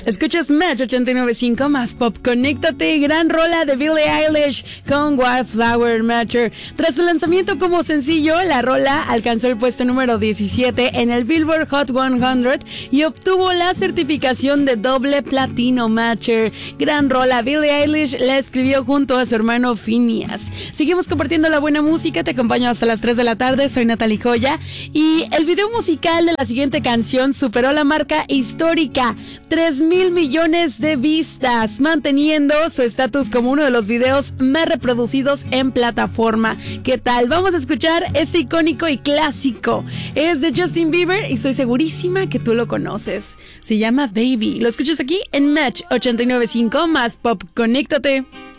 Escuchas Match 89.5 más pop. Conéctate, gran rola de Billie Eilish con Wildflower Matcher. Tras su lanzamiento como sencillo, la rola alcanzó el puesto número 17 en el Billboard Hot 100 y obtuvo la certificación de doble platino Matcher. Gran rola, Billie Eilish la escribió junto a su hermano Phineas. Seguimos compartiendo la buena música, te acompaño hasta las 3 de la tarde, soy Natalie Joya y el video musical de la siguiente canción superó la marca histórica, 3,000 millones de vistas, manteniendo su estatus como uno de los videos más reproducidos en plataforma. ¿Qué tal? Vamos a escuchar este icónico y clásico. Es de Justin Bieber y soy segurísima que tú lo conoces. Se llama Baby. Lo escuchas aquí en Match 89.5 más pop. Conéctate.